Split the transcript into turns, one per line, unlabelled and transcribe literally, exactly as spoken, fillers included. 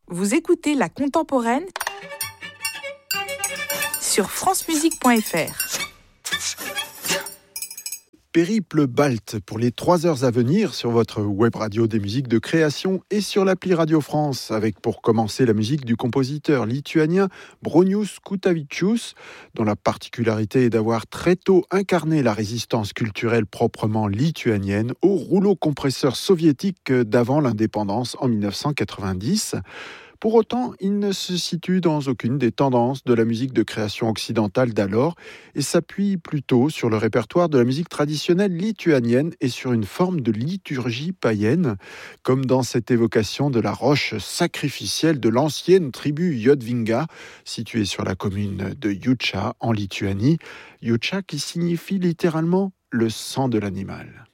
Vous écoutez La Contemporaine sur francemusique point f r.
Périple Balte pour les trois heures à venir sur votre web radio des musiques de création et sur l'appli Radio France, avec pour commencer la musique du compositeur lituanien Bronius Kutavičius, dont la particularité est d'avoir très tôt incarné la résistance culturelle proprement lituanienne au rouleau compresseur soviétique d'avant l'indépendance en dix-neuf cent quatre-vingt-dix. Pour autant, il ne se situe dans aucune des tendances de la musique de création occidentale d'alors et s'appuie plutôt sur le répertoire de la musique traditionnelle lituanienne et sur une forme de liturgie païenne, comme dans cette évocation de la roche sacrificielle de l'ancienne tribu Jotvinga, située sur la commune de Jūča en Lituanie. Jūča qui signifie littéralement le sang de l'animal.